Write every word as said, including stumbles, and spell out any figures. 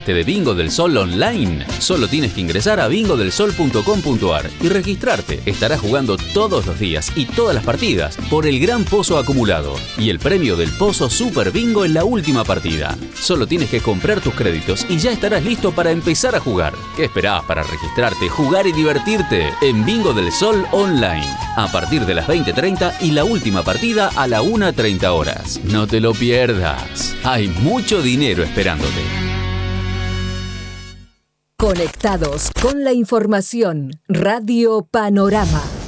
de Bingo del Sol online. Solo tienes que ingresar a bingo del sol punto com punto a r y registrarte. Estarás jugando todos los días y todas las partidas por el gran pozo acumulado y el premio del pozo Super Bingo en la última partida. Solo tienes que comprar tus créditos y ya estarás listo para empezar a jugar. ¿Qué esperás para registrarte, jugar y divertirte? En Bingo del Sol online. A partir de las veinte treinta y la última partida a la una treinta horas. No te lo pierdas. Hay mucho dinero esperándote. Conectados con la información. Radio Panorama.